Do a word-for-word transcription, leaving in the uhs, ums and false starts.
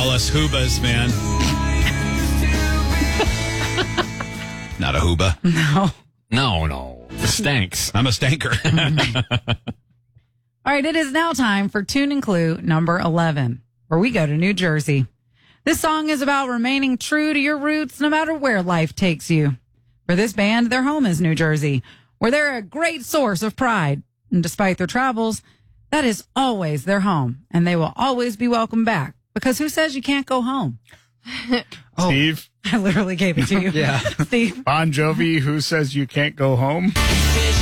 All us hoobas, man. Not a hooba. No. No, no. It stinks. I'm a stanker. All right, it is now time for Tune and Clue number eleven, where we go to New Jersey. This song is about remaining true to your roots no matter where life takes you. For this band, their home is New Jersey, where they're a great source of pride. And despite their travels, that is always their home, and they will always be welcome back. Because who says you can't go home? Oh. Steve? I literally gave it to you. Yeah. Steve? Bon Jovi, who says you can't go home?